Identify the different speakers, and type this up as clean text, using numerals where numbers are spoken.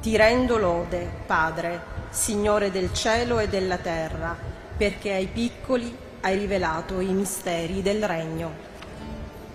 Speaker 1: Ti rendo lode, Padre, Signore del cielo e della terra, perché ai piccoli hai rivelato i misteri del Regno.